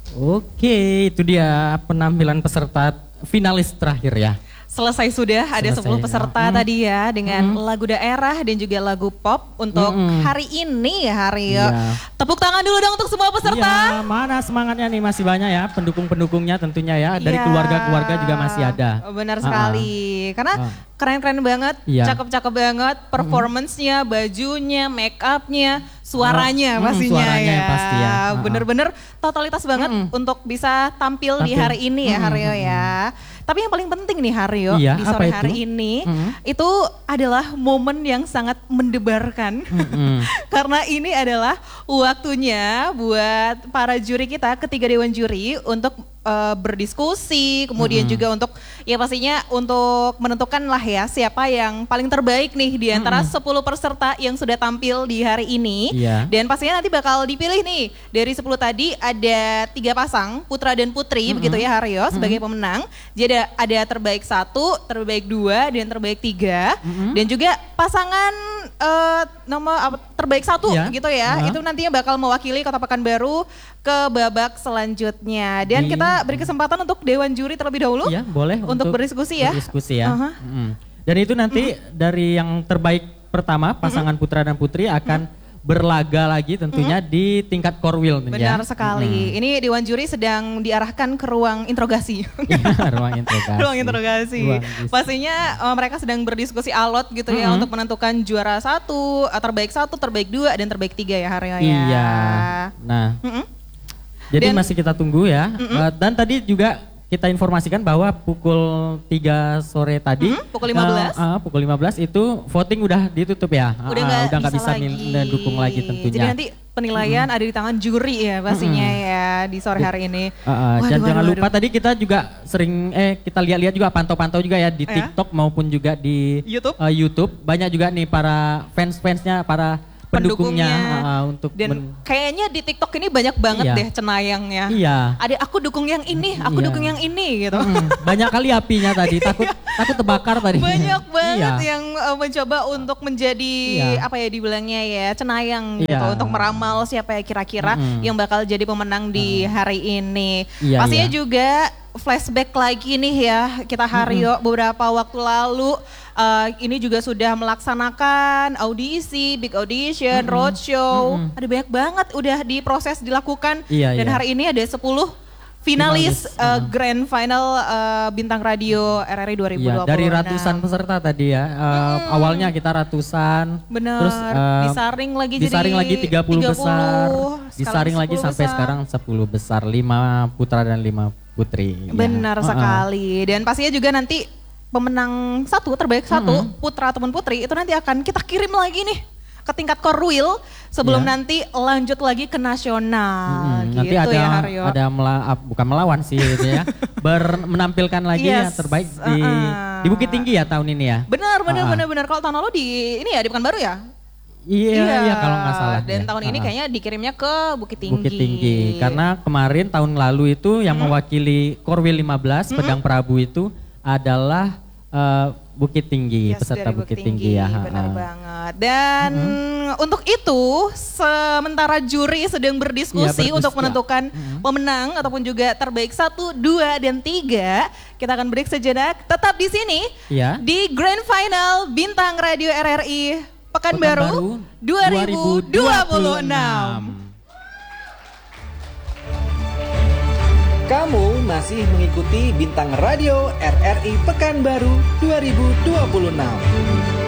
Oke, itu dia penampilan peserta finalis terakhir ya. Selesai sudah, ada 10 peserta tadi ya dengan lagu daerah dan juga lagu pop untuk hari ini ya Haryo. Iya. Tepuk tangan dulu dong untuk semua peserta. Iya, mana semangatnya nih, masih banyak ya pendukung-pendukungnya tentunya ya. Dari Iya. keluarga-keluarga juga masih ada. Benar sekali, karena keren-keren banget, Iya. cakep-cakep banget, performance-nya, bajunya, make up-nya, suaranya pastinya suaranya ya. pasti ya. Bener-bener totalitas banget untuk bisa tampil di hari ini ya Haryo ya. Tapi yang paling penting nih Haryo, Iya, di sore apa hari itu? ini itu adalah momen yang sangat mendebarkan. Karena ini adalah waktunya buat para juri kita, ketiga dewan juri untuk berdiskusi, kemudian juga untuk ya pastinya untuk menentukan lah ya siapa yang paling terbaik nih di antara 10 peserta yang sudah tampil di hari ini. Iya. Dan pastinya nanti bakal dipilih nih dari 10 tadi ada 3 pasang putra dan putri begitu ya Haryo sebagai pemenang. Jadi ada terbaik 1, terbaik 2 dan terbaik 3 dan juga pasangan nomor terbaik 1 gitu ya. Itu nantinya bakal mewakili Kota Pekanbaru ke babak selanjutnya. Dan kita beri kesempatan untuk dewan juri terlebih dahulu. Iya, boleh untuk berdiskusi ya. Berdiskusi ya. Dan itu nanti dari yang terbaik pertama pasangan putra dan putri akan berlaga lagi tentunya di tingkat korwil. Benar sekali. Ini dewan juri sedang diarahkan ke ruang interogasi. Ruang interogasi. Ruang interogasi. Pastinya mereka sedang berdiskusi alot gitu ya untuk menentukan juara 1, terbaik 1, terbaik 2 dan terbaik 3 ya Haryo ya. Iya. Nah. Jadi masih kita tunggu ya. Dan tadi juga kita informasikan bahwa pukul 3 sore tadi, pukul 15, pukul 15 itu voting udah ditutup ya. Udah nggak bisa dukung lagi tentunya. Jadi nanti penilaian ada di tangan juri ya pastinya ya di sore hari ini. Dan jangan lupa tadi kita juga sering kita lihat-lihat juga pantau-pantau juga ya di TikTok maupun juga di YouTube. Banyak juga nih para fans-fansnya, para pendukungnya untuk dan kayaknya di TikTok ini banyak banget deh cenayangnya. Iya. Ada aku dukung yang ini, aku dukung yang ini gitu. Banyak kali apinya tadi, takut terbakar tadi. Banyak banget yang mencoba untuk menjadi apa ya dibilangnya ya cenayang gitu untuk meramal siapa ya kira-kira yang bakal jadi pemenang di hari ini. Pastinya juga flashback lagi nih ya kita Haryo beberapa waktu lalu ini juga sudah melaksanakan audisi, big audition, roadshow. Ada banyak banget udah diproses dilakukan dan hari ini ada 10 finalis grand final Bintang Radio RRI 2026. Iya, dari ratusan peserta tadi ya. Awalnya kita ratusan. Bener, terus disaring lagi jadi 30 besar. Disaring lagi sampai besar. sekarang 10 besar, 5 putra dan 5 putri. Benar sekali. Dan pastinya juga nanti pemenang terbaik 1 putra ataupun putri itu nanti akan kita kirim lagi nih ke tingkat korwil sebelum nanti lanjut lagi ke nasional gitu nanti ada, ya Haryo. Bukan melawan sih gitu ya. Menampilkan lagi yang terbaik di Bukit Tinggi ya tahun ini ya. Benar. Kalau tahun lalu di ini ya di Pekanbaru ya. Iya kalau nggak salah. Dan tahun ini kayaknya dikirimnya ke Bukit Tinggi. Bukit Tinggi karena kemarin tahun lalu itu yang mewakili Korwil 15 Pedang Prabu itu adalah Bukit Tinggi, peserta Bukit Tinggi ya. Benar banget. Dan untuk itu sementara juri sedang berdiskusi untuk menentukan pemenang ataupun juga terbaik 1, 2 dan 3, kita akan break sejenak. Tetap di sini di Grand Final Bintang Radio RRI Pekanbaru 2026. Kamu masih mengikuti Bintang Radio RRI Pekanbaru 2026.